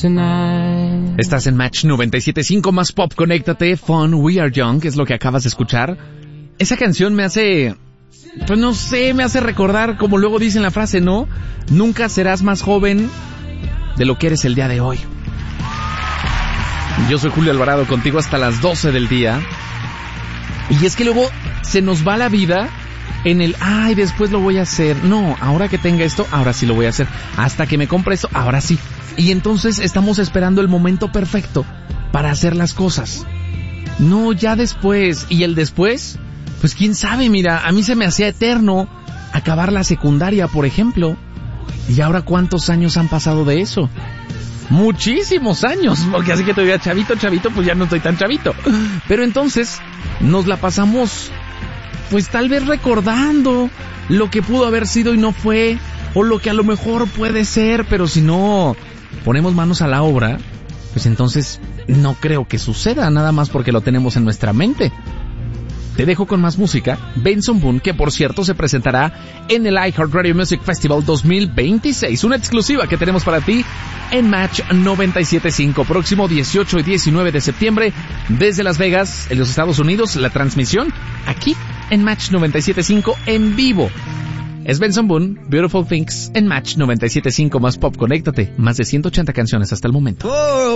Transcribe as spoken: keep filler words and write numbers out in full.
tonight. Estás en Match noventa y siete punto cinco más pop, conéctate, Fun, We Are Young, es lo que acabas de escuchar. Esa canción me hace, pues no sé, me hace recordar, como luego dicen la frase, ¿no? Nunca serás más joven de lo que eres el día de hoy. Yo soy Julio Alvarado, contigo hasta las doce del día. Y es que luego se nos va la vida en el, ay, después lo voy a hacer. No, ahora que tenga esto, ahora sí lo voy a hacer. Hasta que me compre esto, ahora sí. Y entonces estamos esperando el momento perfecto para hacer las cosas. No, ya después. ¿Y el después? Pues quién sabe, mira, a mí se me hacía eterno acabar la secundaria, por ejemplo. ¿Y ahora cuántos años han pasado de eso? Muchísimos años, porque así que todavía chavito, chavito, pues ya no estoy tan chavito. Pero entonces nos la pasamos, pues tal vez recordando lo que pudo haber sido y no fue, o lo que a lo mejor puede ser, pero si no ponemos manos a la obra, pues entonces no creo que suceda, nada más porque lo tenemos en nuestra mente. Te dejo con más música. Benson Boone, que por cierto se presentará en el iHeartRadio Music Festival dos mil veintiséis, una exclusiva que tenemos para ti en Match noventa y siete punto cinco, próximo dieciocho y diecinueve de septiembre, desde Las Vegas, en los Estados Unidos, la transmisión aquí en Match noventa y siete punto cinco en vivo. Es Benson Boone, Beautiful Things, en Match noventa y siete punto cinco más pop, conéctate, más de ciento ochenta canciones hasta el momento.